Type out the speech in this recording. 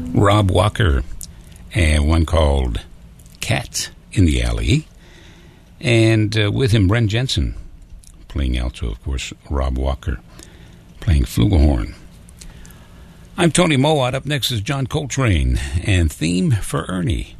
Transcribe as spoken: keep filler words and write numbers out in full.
Rob Walker, and one called Cat in the Alley. And uh, with him, Brent Jensen, playing alto, of course, Rob Walker playing flugelhorn. I'm Tony Mowat. Up next is John Coltrane and Theme for Ernie.